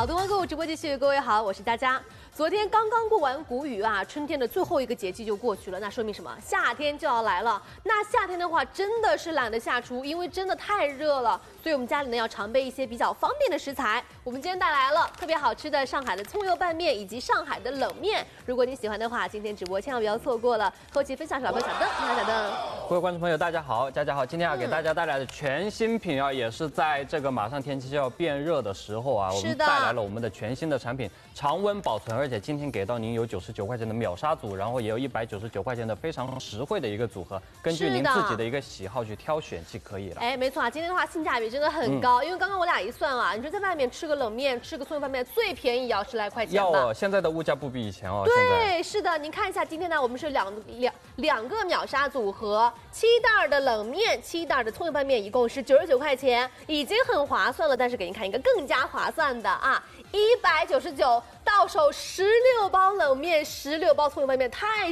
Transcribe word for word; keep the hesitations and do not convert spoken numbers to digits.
好东方购物直播继续，各位好，我是佳佳。昨天刚刚过完谷雨啊，春天的最后一个节气就过去了，那说明什么？夏天就要来了。那夏天的话，真的是懒得下厨，因为真的太热了，所以我们家里呢要常备一些比较方便的食材。我们今天带来了特别好吃的上海的葱油拌面以及上海的冷面。如果你喜欢的话，今天直播千万不要错过了。后期分享小朋友小邓，你好小邓。 各位观众朋友，大家好，佳佳好。今天要给大家带来的全新品啊，嗯、也是在这个马上天气就要变热的时候啊，我们带来了我们的全新的产品，常温保存，而且今天给到您有九十九块钱的秒杀组，然后也有一百九十九块钱的非常实惠的一个组合，根据您自己的一个喜好去挑选即可以了。 哎，没错啊，今天的话性价比真的很高，嗯、因为刚刚我俩一算啊，你说在外面吃个冷面，吃个葱油拌面，最便宜也要十来块钱吧？ 要哦，现在的物价不比以前哦。 对，是的，您看一下今天呢，我们是两两两个秒杀组合，七袋的冷面，七袋的葱油拌面，一共是九十九块钱，已经很划算了。但是给您看一个更加划算的啊，一百九十九到手十六包冷面，十六包葱油拌面，太